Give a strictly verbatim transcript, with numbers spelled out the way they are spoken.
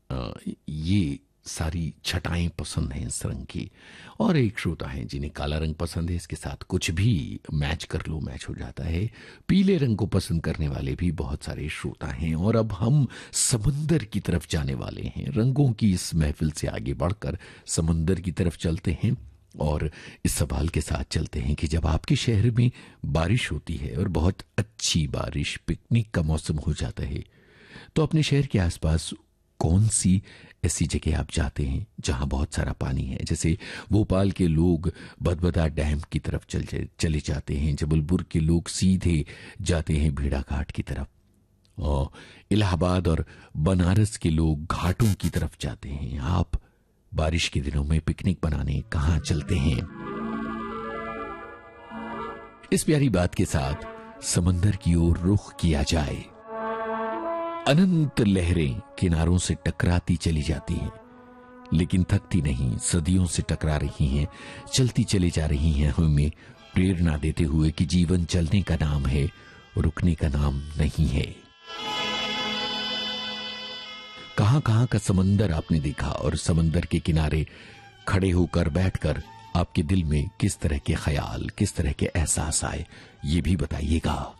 अ, ये सारी छटाएं पसंद हैं इस रंग की। और एक श्रोता है जिन्हें काला रंग पसंद है, इसके साथ कुछ भी मैच कर लो मैच हो जाता है। पीले रंग को पसंद करने वाले भी बहुत सारे श्रोता हैं। और अब हम समंदर की तरफ जाने वाले हैं। रंगों की इस महफिल से आगे बढ़कर समंदर की तरफ चलते हैं और इस सवाल के साथ चलते हैं कि जब आपके शहर में बारिश होती है और बहुत अच्छी बारिश, पिकनिक का मौसम हो जाता है, तो अपने शहर के आसपास कौन सी ऐसी जगह आप जाते हैं जहां बहुत सारा पानी है? जैसे भोपाल के लोग बदबदा डैम की तरफ चल चले जाते हैं, जबलपुर के लोग सीधे जाते हैं भेड़ा घाट की तरफ, और इलाहाबाद और बनारस के लोग घाटों की तरफ जाते हैं। आप बारिश के दिनों में पिकनिक बनाने कहां चलते हैं? इस प्यारी बात के साथ समंदर की ओर रुख किया जाए। अनंत लहरें किनारों से टकराती चली जाती हैं, लेकिन थकती नहीं, सदियों से टकरा रही हैं, चलती चली जा रही हैं, हमें प्रेरणा देते हुए कि जीवन चलने का नाम है, रुकने का नाम नहीं है। कहां कहां का समंदर आपने देखा, और समंदर के किनारे खड़े होकर बैठकर आपके दिल में किस तरह के ख्याल, किस तरह के एहसास आए, ये भी बताइएगा।